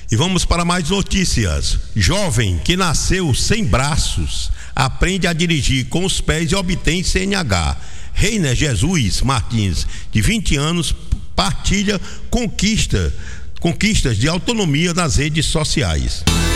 E vamos para mais notícias. Jovem que nasceu sem braços aprende a dirigir com os pés e obtém CNH. Reiner Jesus Martins, de 20 anos, partilha conquistas de autonomia nas redes sociais.